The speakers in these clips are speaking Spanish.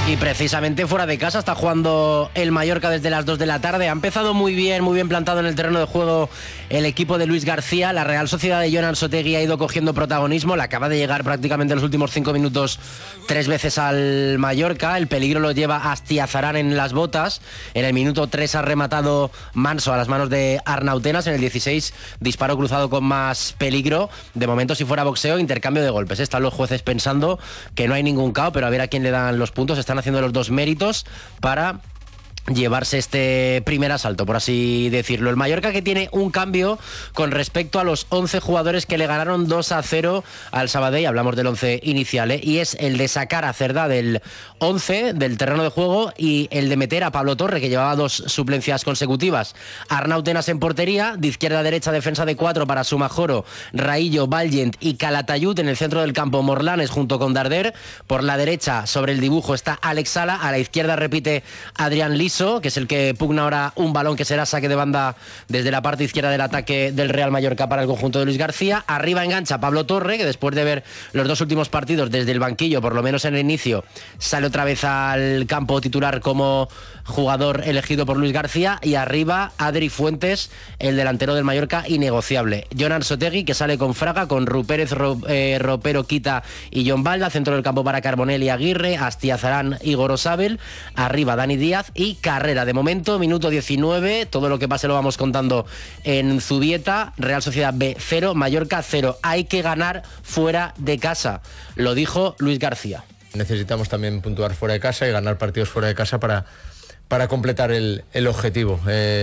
Y precisamente fuera de casa está jugando el Mallorca desde las 2 de la tarde. Ha empezado muy bien plantado en el terreno de juego el equipo de Luis García. La Real Sociedad de Jon Ansotegui ha ido cogiendo protagonismo. Le acaba de llegar prácticamente en los últimos 5 minutos 3 veces al Mallorca. El peligro lo lleva Astiazarán en las botas. En el minuto 3 ha rematado Manso a las manos de Arnautenas. En el 16 disparo cruzado con más peligro. De momento, si fuera boxeo, intercambio de golpes. Están los jueces pensando que no hay ningún KO, pero a ver a quién le dan los puntos. Están haciendo los dos méritos para llevarse este primer asalto, por así decirlo. El Mallorca, que tiene un cambio con respecto a los 11 jugadores que le ganaron 2-0 al Sabadell. Hablamos del 11 inicial, y es el de sacar a Cerdá del 11 del terreno de juego y el de meter a Pablo Torre, que llevaba 2 suplencias consecutivas. Arnautenas en portería, de izquierda a derecha defensa de 4 para Sumajoro, Raillo, Valgent y Calatayud. En el centro del campo Morlanes junto con Darder. Por la derecha, sobre el dibujo, está Alex Sala. A la izquierda repite Adrián Liso, que es el que pugna ahora un balón que será saque de banda desde la parte izquierda del ataque del Real Mallorca para el conjunto de Luis García. Arriba engancha Pablo Torre, que después de ver los 2 últimos partidos desde el banquillo, por lo menos en el inicio, sale otra vez al campo titular como jugador elegido por Luis García. Y arriba Adri Fuentes, el delantero del Mallorca, innegociable. Jon Ansotegui, que sale con Fraga, con Rupérez, Ropero, Quita y John Balda. Centro del campo para Carbonell y Aguirre, Astiazarán y Gorosabel. Arriba Dani Díaz y Carrera. De momento, minuto 19, todo lo que pase lo vamos contando en Zubieta. Real Sociedad B 0, Mallorca 0. Hay que ganar fuera de casa, lo dijo Luis García. Necesitamos también puntuar fuera de casa y ganar partidos fuera de casa para completar el objetivo.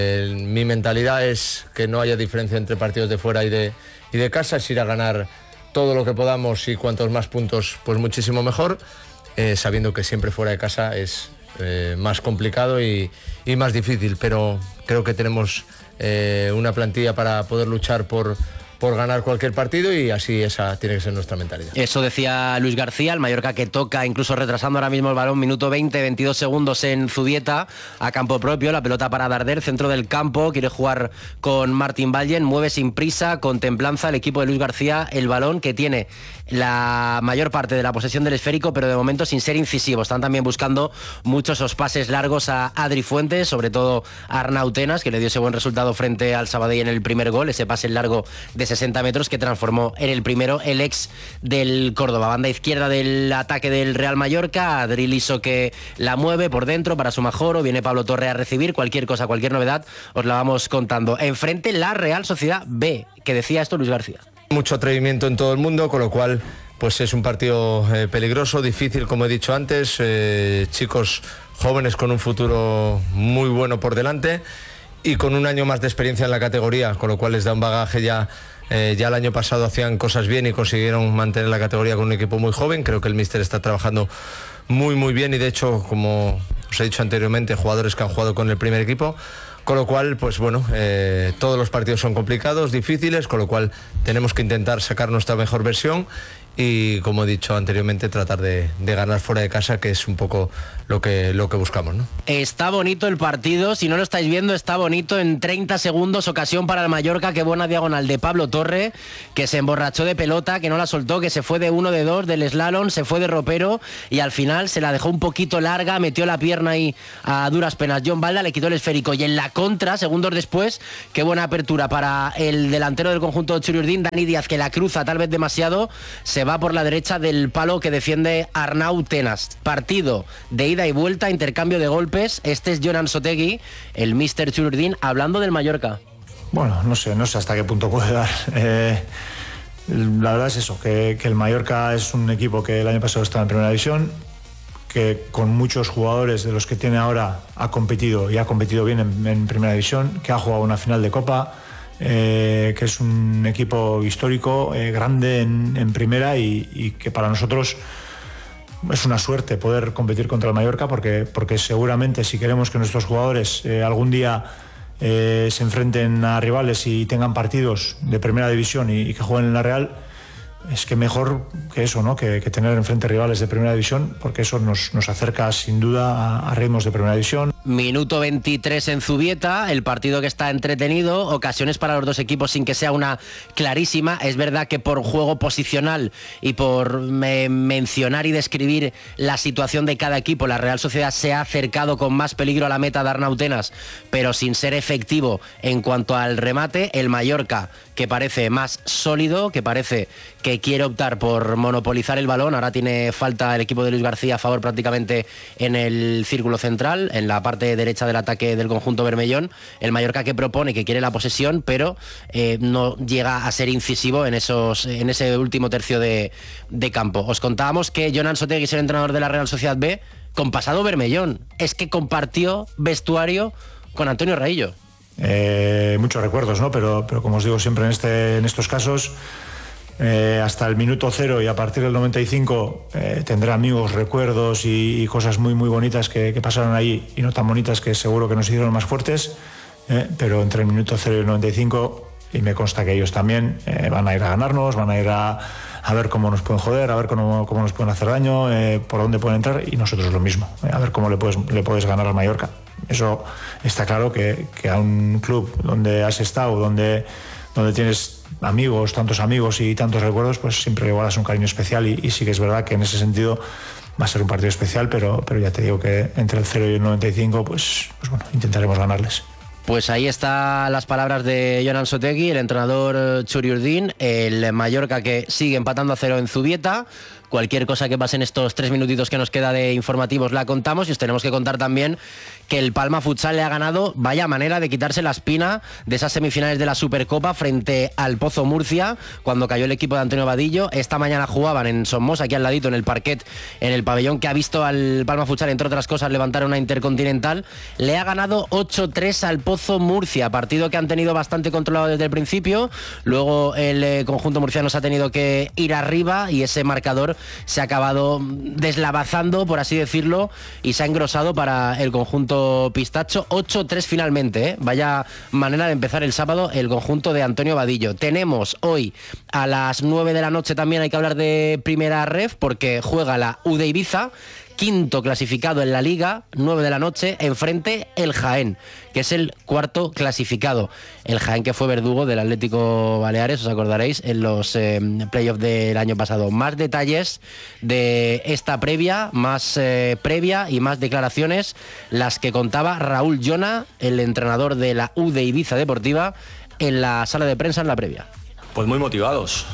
Mi mentalidad es que no haya diferencia entre partidos de fuera y de casa, es ir a ganar todo lo que podamos, y cuantos más puntos, pues muchísimo mejor, sabiendo que siempre fuera de casa es más complicado y más difícil, pero creo que tenemos una plantilla para poder luchar por ganar cualquier partido, y así esa tiene que ser nuestra mentalidad. Eso decía Luis García. El Mallorca, que toca, incluso retrasando ahora mismo el balón, minuto 20, 22 segundos en Zubieta, a campo propio, la pelota para Darder, centro del campo, quiere jugar con Martín Vallen, mueve sin prisa, con templanza el equipo de Luis García el balón, que tiene la mayor parte de la posesión del esférico, pero de momento sin ser incisivo. Están también buscando muchos esos pases largos a Adri Fuentes, sobre todo a Arnautenas, que le dio ese buen resultado frente al Sabadell en el primer gol, ese pase largo de 60 metros que transformó en el primero el ex del Córdoba. Banda izquierda del ataque del Real Mallorca, Adri Liso, que la mueve por dentro para Sumajoro, viene Pablo Torre a recibir. Cualquier cosa, cualquier novedad, os la vamos contando. Enfrente la Real Sociedad B, que decía esto Luis García. Mucho atrevimiento en todo el mundo, con lo cual pues es un partido peligroso, difícil, como he dicho antes, chicos jóvenes con un futuro muy bueno por delante y con un año más de experiencia en la categoría, con lo cual les da un bagaje ya. Ya el año pasado hacían cosas bien y consiguieron mantener la categoría con un equipo muy joven. Creo que el míster está trabajando muy bien, y de hecho, como os he dicho anteriormente, jugadores que han jugado con el primer equipo, con lo cual, pues bueno, todos los partidos son complicados, difíciles, con lo cual tenemos que intentar sacar nuestra mejor versión y, como he dicho anteriormente, tratar de ganar fuera de casa, que es un poco lo que buscamos, ¿no? Está bonito el partido, si no lo estáis viendo, está bonito. En 30 segundos, ocasión para el Mallorca, qué buena diagonal de Pablo Torre, que se emborrachó de pelota, que no la soltó, que se fue de 1 de 2 del slalom, se fue de ropero y al final se la dejó un poquito larga, metió la pierna ahí a duras penas John Balda, le quitó el esférico, y en la contra, segundos después, qué buena apertura para el delantero del conjunto de Churiurdín, Dani Díaz, que la cruza tal vez demasiado, se va por la derecha del palo que defiende Arnautenas. Partido de ida y vuelta, intercambio de golpes. Este es Jon Ansotegui, el míster Churiurdín, hablando del Mallorca. Bueno, no sé hasta qué punto puede dar. La verdad es eso, que el Mallorca es un equipo que el año pasado estaba en primera división, que con muchos jugadores de los que tiene ahora ha competido bien en primera división, que ha jugado una final de Copa, que es un equipo histórico, grande en primera, y que para nosotros es una suerte poder competir contra el Mallorca, porque seguramente, si queremos que nuestros jugadores algún día se enfrenten a rivales y tengan partidos de primera división y que jueguen en la Real, es que mejor que eso, ¿no? Que tener enfrente rivales de primera división, porque eso nos acerca sin duda a ritmos de primera división. Minuto 23 en Zubieta, el partido que está entretenido, ocasiones para los dos equipos sin que sea una clarísima. Es verdad que por juego posicional y por mencionar y describir la situación de cada equipo, la Real Sociedad se ha acercado con más peligro a la meta de Arnautenas, pero sin ser efectivo en cuanto al remate. El Mallorca, que parece más sólido, que parece que quiere optar por monopolizar el balón. Ahora tiene falta el equipo de Luis García a favor prácticamente en el círculo central, en la parte derecha del ataque del conjunto bermellón. El Mallorca que propone, que quiere la posesión, pero no llega a ser incisivo en ese último tercio de campo. Os contábamos que Jon Ansotegui es el entrenador de la Real Sociedad B con pasado bermellón. Es que compartió vestuario con Antonio Raillo. Muchos recuerdos, ¿no? Pero como os digo siempre en estos casos, hasta el minuto 0 y a partir del 95 tendré amigos, recuerdos y cosas muy muy bonitas que pasaron ahí, y no tan bonitas que seguro que nos hicieron más fuertes, pero entre el minuto 0 y el 95, y me consta que ellos también van a ir a ganarnos, van a ir a ver cómo nos pueden joder, a ver cómo nos pueden hacer daño, por dónde pueden entrar, y nosotros lo mismo, a ver cómo le puedes ganar al Mallorca. Eso está claro que a un club donde has estado, donde tienes amigos, tantos amigos y tantos recuerdos, pues siempre le guardas un cariño especial, y sí que es verdad que en ese sentido va a ser un partido especial, pero ya te digo que entre el 0 y el 95 pues bueno, intentaremos ganarles. Pues ahí están las palabras de Jon Ansotegui, el entrenador Txuri Urdin, el Mallorca que sigue empatando a 0 en Zubieta. Cualquier cosa que pase en estos 3 minutitos que nos queda de informativos la contamos, y os tenemos que contar también que el Palma Futsal le ha ganado, vaya manera de quitarse la espina de esas semifinales de la Supercopa frente al Pozo Murcia, cuando cayó el equipo de Antonio Vadillo. Esta mañana jugaban en Somos, aquí al ladito, en el parquet, en el pabellón que ha visto al Palma Futsal, entre otras cosas, levantar una intercontinental. Le ha ganado 8-3 al Pozo Murcia, partido que han tenido bastante controlado desde el principio. Luego el conjunto murciano se ha tenido que ir arriba y ese marcador se ha acabado deslavazando, por así decirlo, y se ha engrosado para el conjunto pistacho. 8-3 finalmente, ¿eh? Vaya manera de empezar el sábado el conjunto de Antonio Vadillo. Tenemos hoy a las 9 de la noche, también hay que hablar de Primera Ref, porque juega la U de Ibiza, quinto clasificado en la Liga, 9 de la noche, enfrente el Jaén, que es el cuarto clasificado. El Jaén que fue verdugo del Atlético Baleares, os acordaréis, en los playoffs del año pasado. Más detalles de esta previa, más previa y más declaraciones, las que contaba Raúl Llona, el entrenador de la U de Ibiza Deportiva, en la sala de prensa en la previa. Pues muy motivados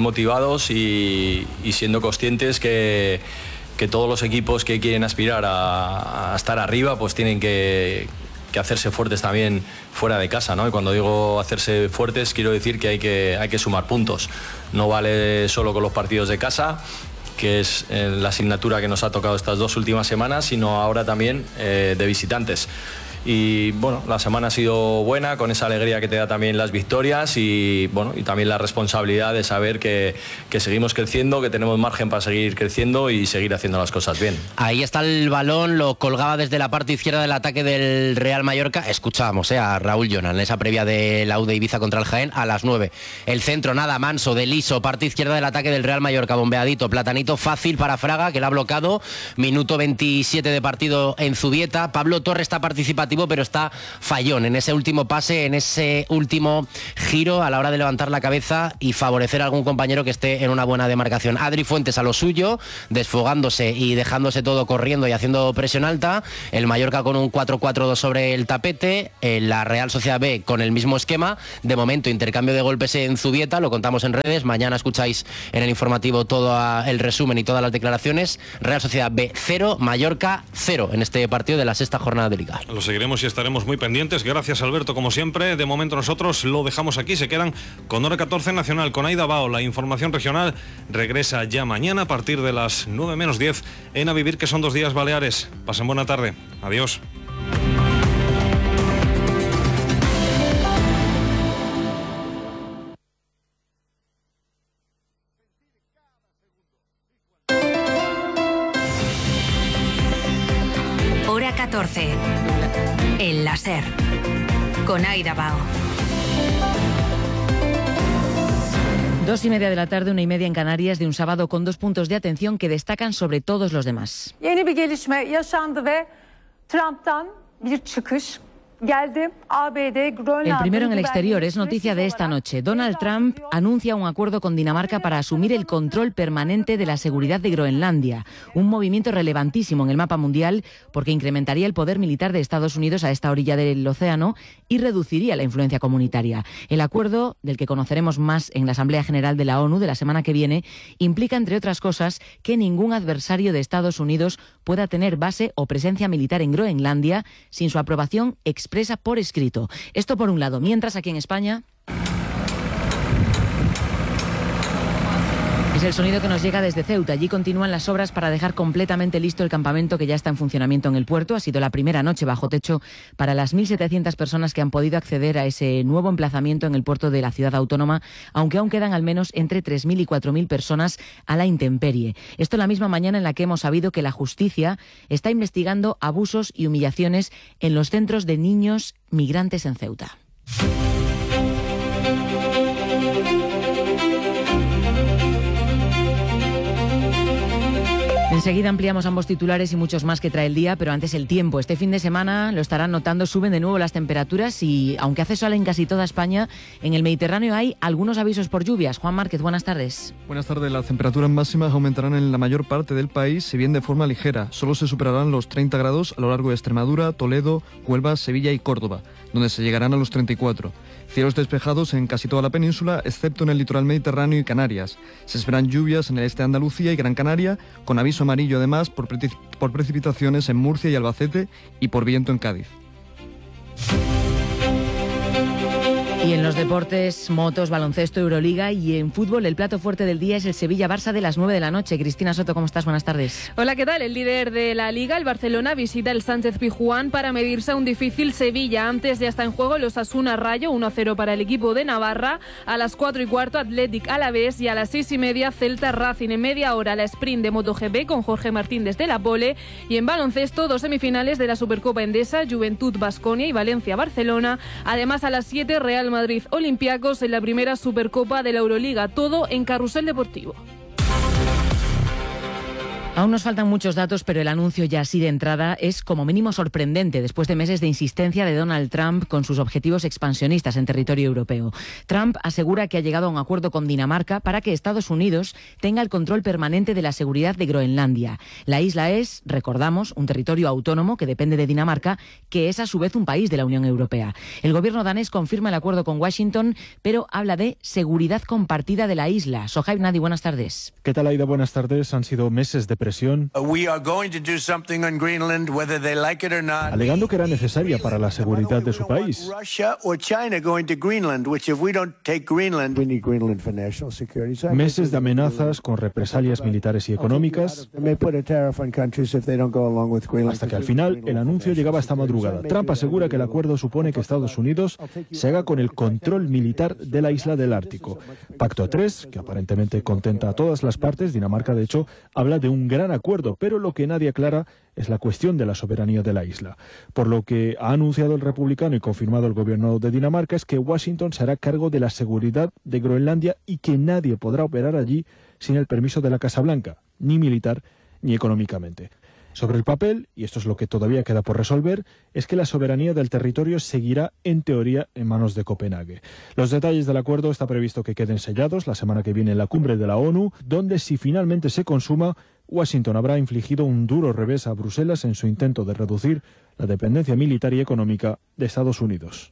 y siendo conscientes que todos los equipos que quieren aspirar a estar arriba pues tienen que hacerse fuertes también fuera de casa, ¿no? Y cuando digo hacerse fuertes quiero decir que hay que sumar puntos. No vale solo con los partidos de casa, que es la asignatura que nos ha tocado estas 2 últimas semanas, sino ahora también de visitantes. Y bueno, la semana ha sido buena, con esa alegría que te da también las victorias, y bueno, y también la responsabilidad de saber que seguimos creciendo, que tenemos margen para seguir creciendo y seguir haciendo las cosas bien. Ahí está el balón, lo colgaba desde la parte izquierda del ataque del Real Mallorca. Escuchábamos a Raúl Llona en esa previa de la U de Ibiza contra el Jaén a las 9. El centro, nada, manso, de liso, parte izquierda del ataque del Real Mallorca, bombeadito, platanito fácil para Fraga, que la ha bloqueado. Minuto 27 de partido en Zubieta. Pablo Torre está participativo, pero está fallón en ese último pase, en ese último giro a la hora de levantar la cabeza y favorecer a algún compañero que esté en una buena demarcación. Adri Fuentes a lo suyo, desfogándose y dejándose todo corriendo y haciendo presión alta. El Mallorca con un 4-4-2 sobre el tapete. La Real Sociedad B con el mismo esquema. De momento, intercambio de golpes en Zubieta, lo contamos en redes. Mañana escucháis en el informativo todo el resumen y todas las declaraciones. Real Sociedad B 0, Mallorca 0 en este partido de la 6ª jornada de Liga. Lo seguiremos y estaremos muy pendientes. Gracias, Alberto, como siempre. De momento nosotros lo dejamos aquí. Se quedan con Hora 14 Nacional, con Aida Bao. La información regional regresa ya mañana a partir de las 9 menos 10 en A Vivir, que son 2 días baleares. Pasen buena tarde. Adiós. Hora 14. El láser. Con Aida Bao. 2:30 de la tarde, 1:30 en Canarias, de un sábado con 2 puntos de atención que destacan sobre todos los demás. Yeni bir gelişme yaşandı ve Trump'tan bir çıkış geldi. El primero en el exterior es noticia de esta noche. Donald Trump anuncia un acuerdo con Dinamarca para asumir el control permanente de la seguridad de Groenlandia, un movimiento relevantísimo en el mapa mundial porque incrementaría el poder militar de Estados Unidos a esta orilla del océano y reduciría la influencia comunitaria. El acuerdo, del que conoceremos más en la Asamblea General de la ONU de la semana que viene, implica, entre otras cosas, que ningún adversario de Estados Unidos pueda tener base o presencia militar en Groenlandia sin su aprobación expresa por escrito. Esto por un lado. Mientras aquí en España es el sonido que nos llega desde Ceuta. Allí continúan las obras para dejar completamente listo el campamento que ya está en funcionamiento en el puerto. Ha sido la primera noche bajo techo para las 1.700 personas que han podido acceder a ese nuevo emplazamiento en el puerto de la ciudad autónoma, aunque aún quedan al menos entre 3.000 y 4.000 personas a la intemperie. Esto la misma mañana en la que hemos sabido que la justicia está investigando abusos y humillaciones en los centros de niños migrantes en Ceuta. Enseguida ampliamos ambos titulares y muchos más que trae el día, pero antes el tiempo. Este fin de semana, lo estarán notando, suben de nuevo las temperaturas y, aunque hace sol en casi toda España, en el Mediterráneo hay algunos avisos por lluvias. Juan Márquez, buenas tardes. Buenas tardes. Las temperaturas máximas aumentarán en la mayor parte del país, si bien de forma ligera. Solo se superarán los 30 grados a lo largo de Extremadura, Toledo, Huelva, Sevilla y Córdoba, donde se llegarán a los 34. Cielos despejados en casi toda la península, excepto en el litoral mediterráneo y Canarias. Se esperan lluvias en el este de Andalucía y Gran Canaria, con aviso amarillo además por precipitaciones en Murcia y Albacete y por viento en Cádiz. Y en los deportes, motos, baloncesto, Euroliga, y en fútbol el plato fuerte del día es el Sevilla-Barça de las 9 de la noche. Cristina Soto, ¿cómo estás? Buenas tardes. Hola, ¿qué tal? El líder de la Liga, el Barcelona, visita el Sánchez-Pizjuán para medirse a un difícil Sevilla. Antes ya está en juego el Osasuna-Rayo, 1-0 para el equipo de Navarra. A las 4:15, Athletic Alavés, y a las 6:30, Celta-Racing. En media hora, la sprint de MotoGP con Jorge Martín desde la pole. Y en baloncesto, 2 semifinales de la Supercopa Endesa, Juventud-Baskonia y Valencia-Barcelona. Además, a las 7, Real Madrid-Olympiacos en la primera Supercopa de la Euroliga. Todo en Carrusel Deportivo. Aún nos faltan muchos datos, pero el anuncio ya así de entrada es como mínimo sorprendente después de meses de insistencia de Donald Trump con sus objetivos expansionistas en territorio europeo. Trump asegura que ha llegado a un acuerdo con Dinamarca para que Estados Unidos tenga el control permanente de la seguridad de Groenlandia. La isla es, recordamos, un territorio autónomo que depende de Dinamarca, que es a su vez un país de la Unión Europea. El gobierno danés confirma el acuerdo con Washington, pero habla de seguridad compartida de la isla. Sohaib Nadi, buenas tardes. ¿Qué tal, Aida? Buenas tardes. Han sido meses de presión, alegando que era necesaria para la seguridad de su país. Meses de amenazas con represalias militares y económicas, hasta que al final el anuncio llegaba esta madrugada. Trump asegura que el acuerdo supone que Estados Unidos se haga con el control militar de la isla del Ártico. Pacto a 3, que aparentemente contenta a todas las partes. Dinamarca, de hecho, habla de un gran acuerdo, pero lo que nadie aclara es la cuestión de la soberanía de la isla. Por lo que ha anunciado el republicano y confirmado el gobierno de Dinamarca es que Washington se hará cargo de la seguridad de Groenlandia y que nadie podrá operar allí sin el permiso de la Casa Blanca, ni militar ni económicamente. Sobre el papel, y esto es lo que todavía queda por resolver, es que la soberanía del territorio seguirá, en teoría, en manos de Copenhague. Los detalles del acuerdo está previsto que queden sellados la semana que viene en la cumbre de la ONU, donde, si finalmente se consuma, Washington habrá infligido un duro revés a Bruselas en su intento de reducir la dependencia militar y económica de Estados Unidos.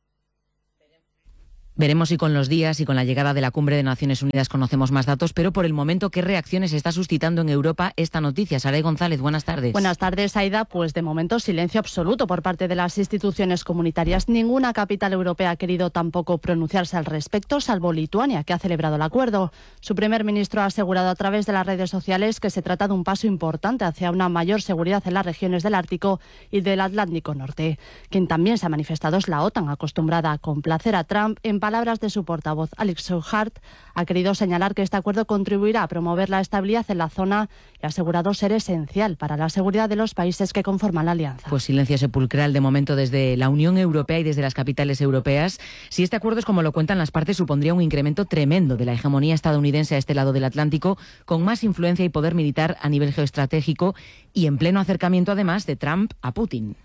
Veremos si con los días y con la llegada de la cumbre de Naciones Unidas conocemos más datos, pero por el momento, ¿qué reacciones está suscitando en Europa esta noticia? Saray González, buenas tardes. Buenas tardes, Aida. Pues de momento silencio absoluto por parte de las instituciones comunitarias. Ninguna capital europea ha querido tampoco pronunciarse al respecto, salvo Lituania, que ha celebrado el acuerdo. Su primer ministro ha asegurado a través de las redes sociales que se trata de un paso importante hacia una mayor seguridad en las regiones del Ártico y del Atlántico Norte. Quien también se ha manifestado es la OTAN, acostumbrada a complacer a Trump en palabras de su portavoz, Alex Souchard, ha querido señalar que este acuerdo contribuirá a promover la estabilidad en la zona y ha asegurado ser esencial para la seguridad de los países que conforman la alianza. Pues silencio sepulcral de momento desde la Unión Europea y desde las capitales europeas. Si este acuerdo es como lo cuentan las partes, supondría un incremento tremendo de la hegemonía estadounidense a este lado del Atlántico, con más influencia y poder militar a nivel geoestratégico y en pleno acercamiento además de Trump a Putin.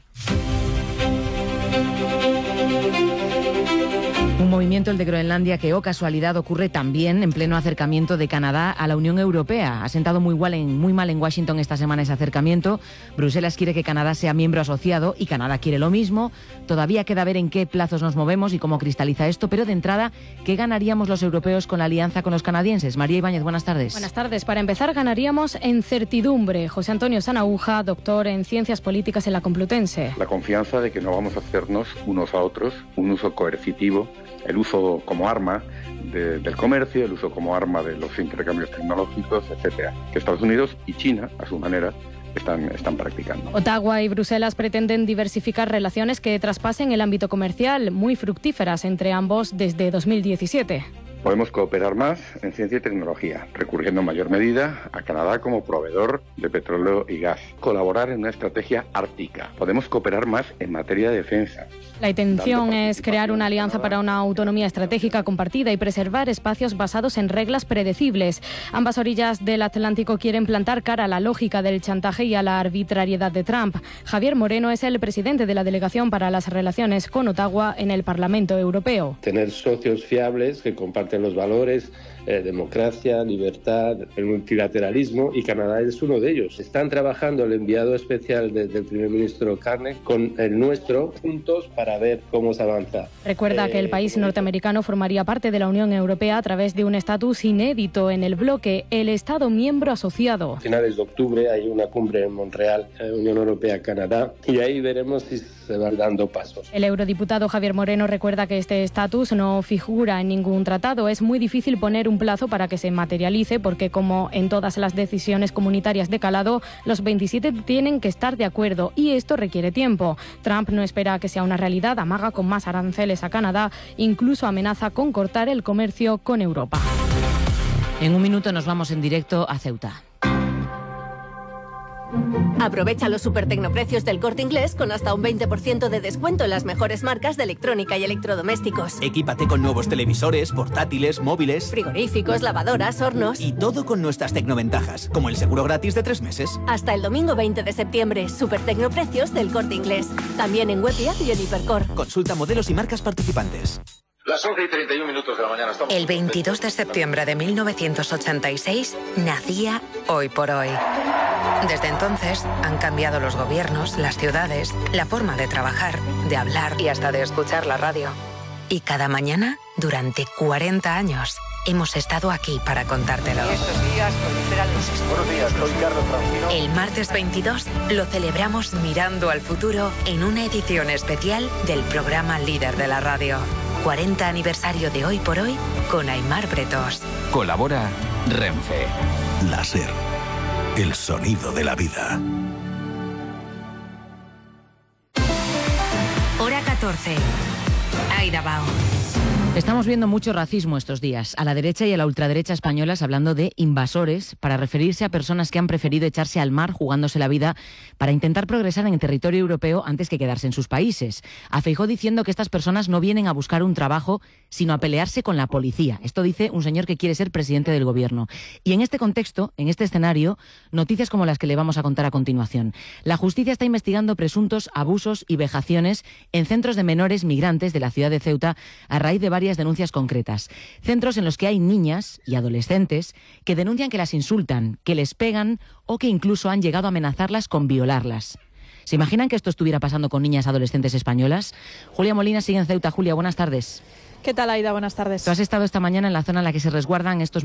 Un movimiento, el de Groenlandia, que, oh casualidad, ocurre también en pleno acercamiento de Canadá a la Unión Europea. Ha sentado muy mal en Washington esta semana ese acercamiento. Bruselas quiere que Canadá sea miembro asociado y Canadá quiere lo mismo. Todavía queda ver en qué plazos nos movemos y cómo cristaliza esto, pero de entrada, ¿qué ganaríamos los europeos con la alianza con los canadienses? María Ibáñez, buenas tardes. Buenas tardes. Para empezar, ganaríamos en certidumbre. José Antonio Sanahúja, doctor en Ciencias Políticas en la Complutense. La confianza de que no vamos a hacernos unos a otros un uso coercitivo, el uso como arma del comercio, el uso como arma de los intercambios tecnológicos, etcétera, que Estados Unidos y China, a su manera, están practicando. Ottawa y Bruselas pretenden diversificar relaciones que traspasen el ámbito comercial, muy fructíferas entre ambos desde 2017. Podemos cooperar más en ciencia y tecnología, recurriendo en mayor medida a Canadá como proveedor de petróleo y gas. Colaborar en una estrategia ártica. Podemos cooperar más en materia de defensa. La intención es crear una alianza para una autonomía estratégica compartida y preservar espacios basados en reglas predecibles. Ambas orillas del Atlántico quieren plantar cara a la lógica del chantaje y a la arbitrariedad de Trump. Javier Moreno es el presidente de la Delegación para las Relaciones con Ottawa en el Parlamento Europeo. Tener socios fiables que comparten los valores, democracia, libertad, el multilateralismo, y Canadá es uno de ellos. Están trabajando el enviado especial del primer ministro Carney con el nuestro juntos para ver cómo se avanza. Recuerda que el país norteamericano formaría parte de la Unión Europea a través de un estatus inédito en el bloque, el Estado miembro asociado. A finales de octubre hay una cumbre en Montreal, Unión Europea-Canadá, y ahí veremos si se van dando pasos. El eurodiputado Javier Moreno recuerda que este estatus no figura en ningún tratado. Es muy difícil poner un plazo para que se materialice porque, como en todas las decisiones comunitarias de calado, los 27 tienen que estar de acuerdo y esto requiere tiempo. Trump no espera que sea una realidad, amaga con más aranceles a Canadá, incluso amenaza con cortar el comercio con Europa. En un minuto nos vamos en directo a Ceuta. Aprovecha los supertecnoprecios del Corte Inglés con hasta un 20% de descuento en las mejores marcas de electrónica y electrodomésticos. Equípate con nuevos televisores, portátiles, móviles, frigoríficos, lavadoras, hornos. Y todo con nuestras tecnoventajas, como el seguro gratis de 3 meses. Hasta el domingo 20 de septiembre, supertecnoprecios del Corte Inglés. También en web y app y en Hipercor. Consulta modelos y marcas participantes. Las 11:31 de la mañana. El 22 de septiembre de 1986 nacía Hoy por Hoy. Desde entonces han cambiado los gobiernos, las ciudades, la forma de trabajar, de hablar y hasta de escuchar la radio. Y cada mañana, durante 40 años, hemos estado aquí para contártelo. Estos días proliferan los... Buenos días, soy Carlos Francino. El martes 22 lo celebramos mirando al futuro en una edición especial del programa líder de la radio. 40 aniversario de Hoy por Hoy con Aimar Bretos. Colabora Renfe. La SER. El sonido de la vida. Hora 14. Aida Bao. Estamos viendo mucho racismo estos días, a la derecha y a la ultraderecha españolas hablando de invasores para referirse a personas que han preferido echarse al mar jugándose la vida para intentar progresar en el territorio europeo antes que quedarse en sus países. A Feijóo diciendo que estas personas no vienen a buscar un trabajo, sino a pelearse con la policía. Esto dice un señor que quiere ser presidente del gobierno. Y en este contexto, en este escenario, noticias como las que le vamos a contar a continuación. La justicia está investigando presuntos abusos y vejaciones en centros de menores migrantes de la ciudad de Ceuta a raíz de varias denuncias concretas. Centros en los que hay niñas y adolescentes que denuncian que las insultan, que les pegan o que incluso han llegado a amenazarlas con violarlas. ¿Se imaginan que esto estuviera pasando con niñas adolescentes españolas? Julia Molina sigue en Ceuta. Julia, buenas tardes. ¿Qué tal, Aida? Buenas tardes. Tú has estado esta mañana en la zona en la que se resguardan estos